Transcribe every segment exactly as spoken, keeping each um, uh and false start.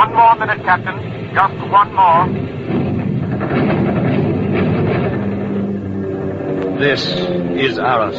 One more minute, Captain. Just one more. This is Arras.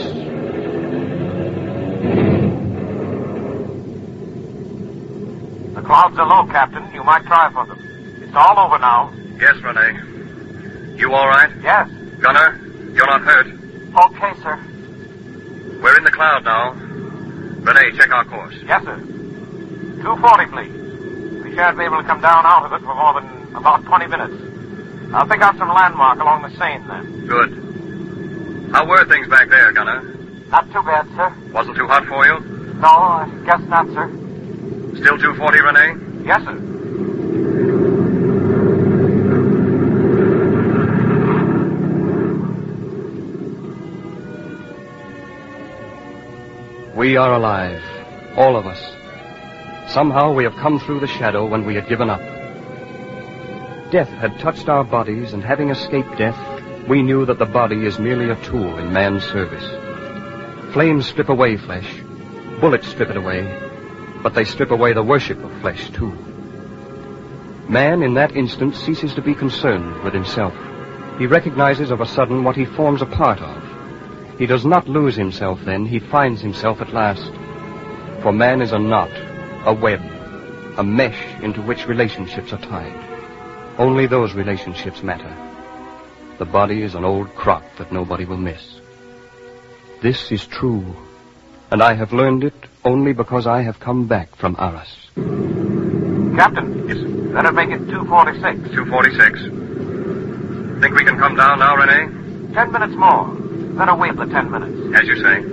The clouds are low, Captain. You might try for them. It's all over now. Yes, Rene. You all right? Yes. Gunner, you're not hurt. Okay, sir. We're in the cloud now. Rene, check our course. Yes, sir. two forty, please. We shan't be able to come down out of it for more than about twenty minutes. I'll pick out some landmark along the Seine then. Good. How were things back there, Gunner? Not too bad, sir. Wasn't too hot for you? No, I guess not, sir. Still two forty, Rene? Yes, sir. We are alive, all of us. Somehow we have come through the shadow when we had given up. Death had touched our bodies, and having escaped death, we knew that the body is merely a tool in man's service. Flames strip away flesh, bullets strip it away, but they strip away the worship of flesh, too. Man, in that instant, ceases to be concerned with himself. He recognizes of a sudden what he forms a part of. He does not lose himself then, he finds himself at last. For man is a knot, a web, a mesh into which relationships are tied. Only those relationships matter. The body is an old crock that nobody will miss. This is true, and I have learned it only because I have come back from Arras. Captain. Yes. That'll make it two forty-six. two forty-six. Think we can come down now, Rene? Ten minutes more. Better wait the ten minutes. As you say.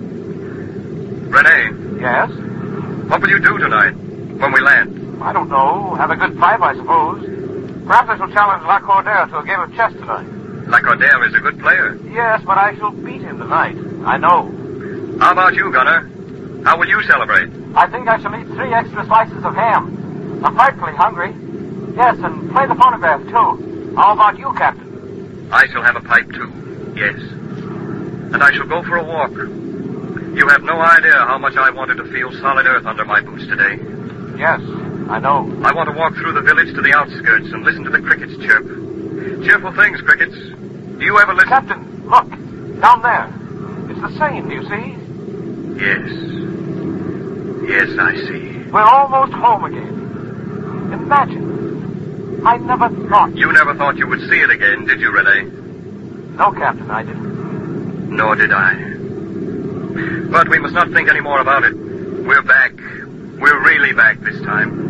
Rene, Yes? what will you do tonight when we land? I don't know. Have a good fight, I suppose. Perhaps I shall challenge Lacordaire to a game of chess tonight. Lacordaire is a good player. Yes, but I shall beat him tonight. I know. How about you, Gunner? How will you celebrate? I think I shall eat three extra slices of ham. I'm frightfully hungry. Yes, and play the phonograph, too. How about you, Captain? I shall have a pipe, too. Yes. And I shall go for a walk. You have no idea how much I wanted to feel solid earth under my boots today. Yes, I know. I want to walk through the village to the outskirts and listen to the crickets chirp. Cheerful things, crickets. Do you ever listen? Captain, look. Down there. It's the Seine, do you see? Yes. Yes, I see. We're almost home again. Imagine. I never thought... You never thought you would see it again, did you, Rene? No, Captain, I didn't. Nor did I. But we must not think any more about it. We're back. We're really back this time.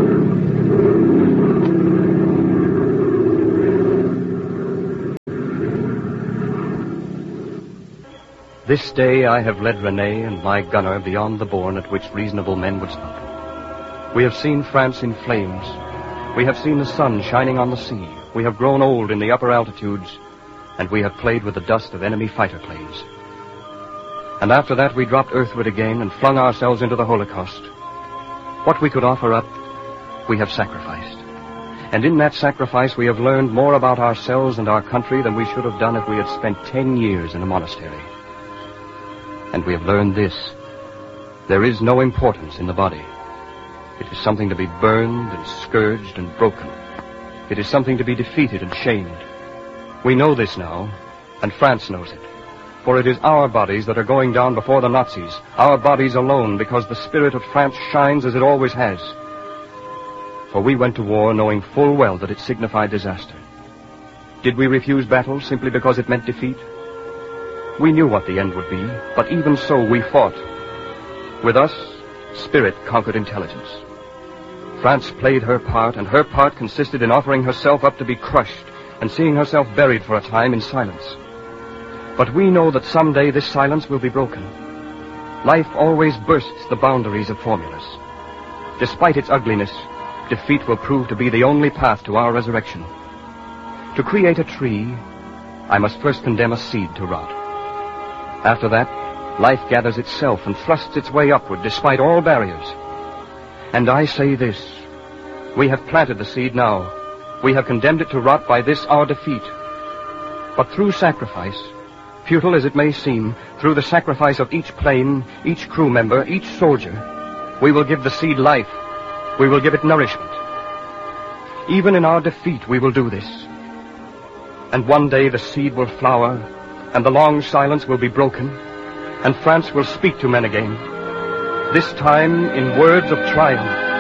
This day I have led Rene and my gunner beyond the bourne at which reasonable men would stop. We have seen France in flames. We have seen the sun shining on the sea. We have grown old in the upper altitudes, and we have played with the dust of enemy fighter planes. And after that we dropped earthward again and flung ourselves into the Holocaust. What we could offer up, we have sacrificed. And in that sacrifice we have learned more about ourselves and our country than we should have done if we had spent ten years in a monastery. And we have learned this. There is no importance in the body. It is something to be burned and scourged and broken. It is something to be defeated and shamed. We know this now, and France knows it. For it is our bodies that are going down before the Nazis, our bodies alone, because the spirit of France shines as it always has. For we went to war knowing full well that it signified disaster. Did we refuse battle simply because it meant defeat? We knew what the end would be, but even so we fought. With us, spirit conquered intelligence. France played her part, and her part consisted in offering herself up to be crushed and seeing herself buried for a time in silence. But we know that someday this silence will be broken. Life always bursts the boundaries of formulas. Despite its ugliness, defeat will prove to be the only path to our resurrection. To create a tree, I must first condemn a seed to rot. After that, life gathers itself and thrusts its way upward despite all barriers. And I say this, we have planted the seed now. We have condemned it to rot by this our defeat. But through sacrifice, futile as it may seem, through the sacrifice of each plane, each crew member, each soldier, we will give the seed life. We will give it nourishment. Even in our defeat, we will do this. And one day the seed will flower, and the long silence will be broken, and France will speak to men again. This time in words of triumph.